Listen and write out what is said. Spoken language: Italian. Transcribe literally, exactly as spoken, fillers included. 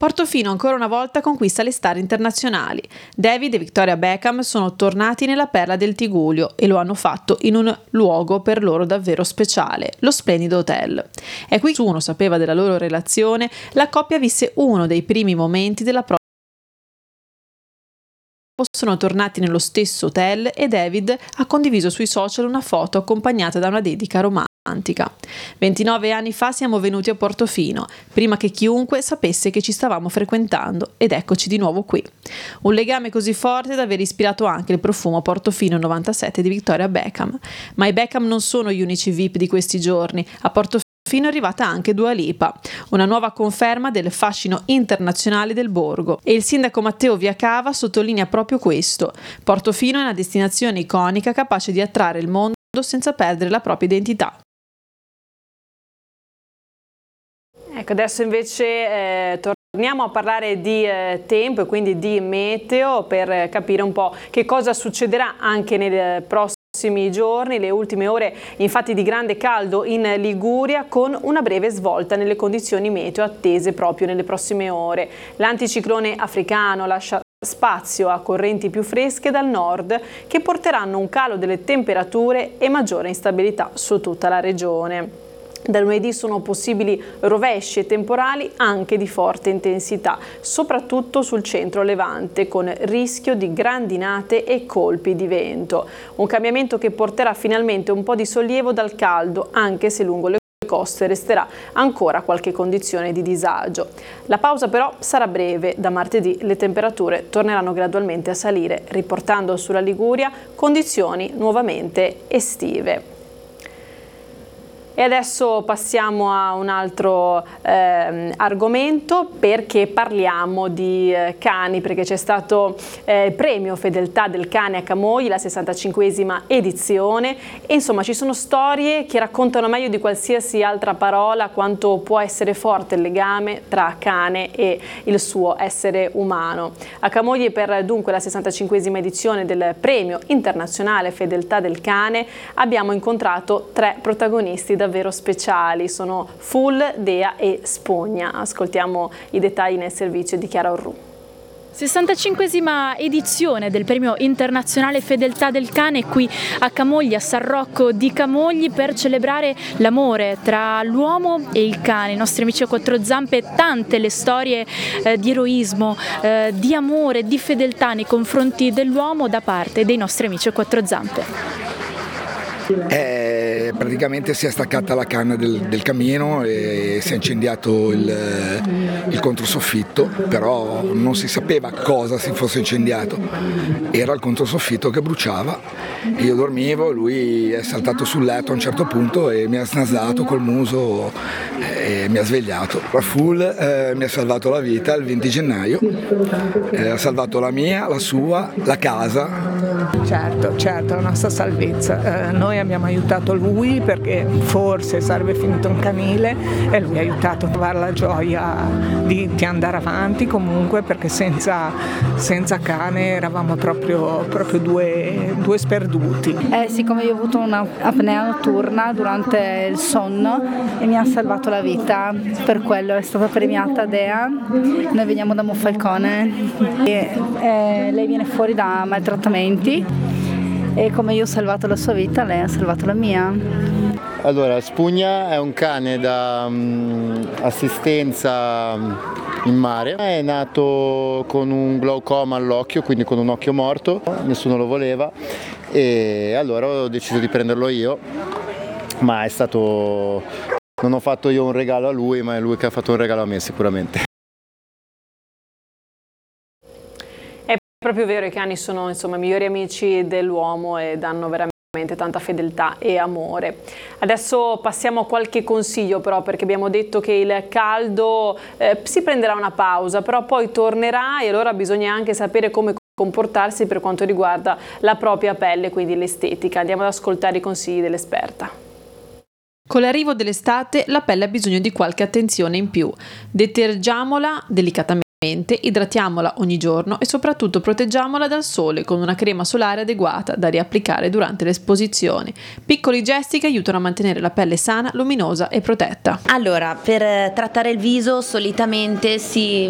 Portofino ancora una volta conquista le star internazionali. David e Victoria Beckham sono tornati nella perla del Tigullio e lo hanno fatto in un luogo per loro davvero speciale, lo splendido hotel. E qui nessuno sapeva della loro relazione, la coppia visse uno dei primi momenti della propria. Sono tornati nello stesso hotel e David ha condiviso sui social una foto accompagnata da una dedica romantica. ventinove anni fa siamo venuti a Portofino, prima che chiunque sapesse che ci stavamo frequentando, ed eccoci di nuovo qui. Un legame così forte da aver ispirato anche il profumo Portofino novantasette di Victoria Beckham. Ma i Beckham non sono gli unici V I P di questi giorni. A Portofino è arrivata anche Dua Lipa, una nuova conferma del fascino internazionale del borgo, e il sindaco Matteo Viacava sottolinea proprio questo. Portofino è una destinazione iconica capace di attrarre il mondo senza perdere la propria identità. Ecco, adesso invece eh, torniamo a parlare di eh, tempo e quindi di meteo per capire un po' che cosa succederà anche nei prossimi giorni. Le ultime ore infatti di grande caldo in Liguria, con una breve svolta nelle condizioni meteo attese proprio nelle prossime ore. L'anticiclone africano lascia spazio a correnti più fresche dal nord che porteranno un calo delle temperature e maggiore instabilità su tutta la regione. Da lunedì sono possibili rovesci e temporali anche di forte intensità, soprattutto sul centro levante, con rischio di grandinate e colpi di vento. Un cambiamento che porterà finalmente un po' di sollievo dal caldo, anche se lungo le coste resterà ancora qualche condizione di disagio. La pausa però sarà breve. Da martedì le temperature torneranno gradualmente a salire, riportando sulla Liguria condizioni nuovamente estive. E adesso passiamo a un altro eh, argomento, perché parliamo di eh, cani, perché c'è stato eh, il premio Fedeltà del Cane a Camogli, la sessantacinquesima edizione, e insomma ci sono storie che raccontano meglio di qualsiasi altra parola quanto può essere forte il legame tra cane e il suo essere umano. A Camogli, per dunque la sessantacinquesima edizione del premio internazionale Fedeltà del Cane, abbiamo incontrato tre protagonisti davvero speciali. Sono Full, Dea e Spugna. Ascoltiamo i dettagli nel servizio di Chiara Orru. sessantacinquesima edizione del premio internazionale Fedeltà del Cane qui a Camogli, a San Rocco di Camogli, per celebrare l'amore tra l'uomo e il cane. I nostri amici a quattro zampe, tante le storie eh, di eroismo, eh, di amore, di fedeltà nei confronti dell'uomo da parte dei nostri amici a quattro zampe. Eh, praticamente si è staccata la canna del, del camino e si è incendiato il, il controsoffitto, però non si sapeva cosa si fosse incendiato. Era il controsoffitto che bruciava. Io dormivo, lui è saltato sul letto a un certo punto e mi ha snasato col muso e mi ha svegliato. Full eh, mi ha salvato la vita il venti gennaio, eh, ha salvato la mia, la sua, la casa. Certo, certo, la nostra salvezza. Eh, noi abbiamo aiutato lui perché forse sarebbe finito in canile e lui ha aiutato a trovare la gioia di, di andare avanti comunque, perché senza, senza cane eravamo proprio, proprio due, due sperduti. Eh, siccome io ho avuto un'apnea notturna durante il sonno e mi ha salvato la vita, per quello è stata premiata Dea. Noi veniamo da Monfalcone e eh, lei viene fuori da maltrattamenti, e come io ho salvato la sua vita, lei ha salvato la mia. Allora, Spugna è un cane da um, assistenza in mare, è nato con un glaucoma all'occhio, quindi con un occhio morto, nessuno lo voleva e allora ho deciso di prenderlo io, ma è stato, non ho fatto io un regalo a lui, ma è lui che ha fatto un regalo a me sicuramente. Proprio vero, i cani sono insomma i migliori amici dell'uomo e danno veramente tanta fedeltà e amore. Adesso passiamo a qualche consiglio però, perché abbiamo detto che il caldo eh, si prenderà una pausa, però poi tornerà e allora bisogna anche sapere come comportarsi per quanto riguarda la propria pelle, quindi l'estetica. Andiamo ad ascoltare i consigli dell'esperta. Con l'arrivo dell'estate la pelle ha bisogno di qualche attenzione in più. Detergiamola delicatamente, idratiamola ogni giorno e soprattutto proteggiamola dal sole con una crema solare adeguata da riapplicare durante l'esposizione. Piccoli gesti che aiutano a mantenere la pelle sana, luminosa e protetta. Allora, per trattare il viso solitamente si